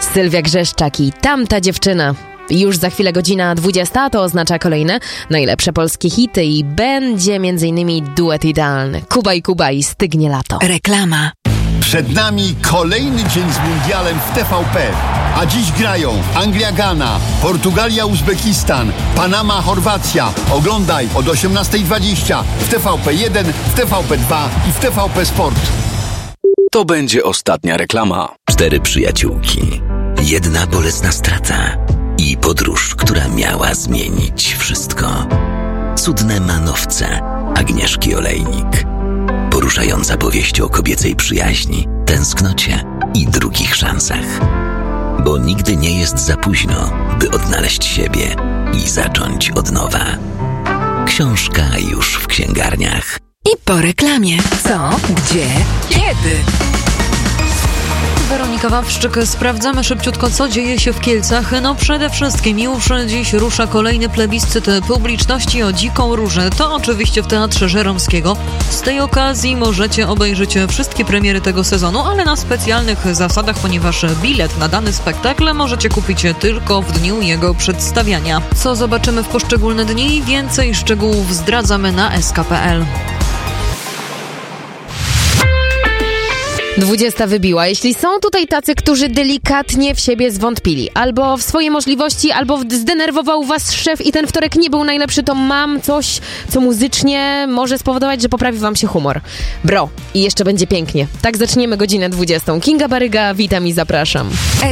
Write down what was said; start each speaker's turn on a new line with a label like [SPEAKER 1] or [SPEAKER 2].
[SPEAKER 1] Sylwia Grzeszczak i Tamta dziewczyna. Już za chwilę godzina 20, to oznacza kolejne najlepsze polskie hity i będzie m.in. duet idealny. Kuba i Stygnie lato.
[SPEAKER 2] Reklama.
[SPEAKER 3] Przed nami kolejny dzień z mundialem w TVP. A dziś grają Anglia-Ghana, Portugalia-Uzbekistan, Panama-Chorwacja. Oglądaj od 18:20 w TVP1, w TVP2 i w TVP Sport.
[SPEAKER 4] To będzie ostatnia reklama.
[SPEAKER 5] 4 przyjaciółki, jedna bolesna strata i podróż, która miała zmienić wszystko. Cudne manowce Agnieszki Olejnik. Poruszająca powieść o kobiecej przyjaźni, tęsknocie i drugich szansach. Bo nigdy nie jest za późno, by odnaleźć siebie i zacząć od nowa. Książka już w księgarniach.
[SPEAKER 2] I po reklamie. Co? Gdzie? Kiedy?
[SPEAKER 6] Weronika Wawrzyk, sprawdzamy szybciutko, co dzieje się w Kielcach. No przede wszystkim już dziś rusza kolejny plebiscyt publiczności o Dziką Różę. To oczywiście w Teatrze Żeromskiego. Z tej okazji możecie obejrzeć wszystkie premiery tego sezonu, ale na specjalnych zasadach, ponieważ bilet na dany spektakl możecie kupić tylko w dniu jego przedstawiania. Co zobaczymy w poszczególne dni? Więcej szczegółów zdradzamy na sk.pl.
[SPEAKER 1] 20 wybiła. Jeśli są tutaj tacy, którzy delikatnie w siebie zwątpili, albo w swoje możliwości, albo zdenerwował was szef i ten wtorek nie był najlepszy, to mam coś, co muzycznie może spowodować, że poprawi wam się humor. Bro, i jeszcze będzie pięknie. Tak zaczniemy godzinę 20. Kinga Baryga, witam i zapraszam.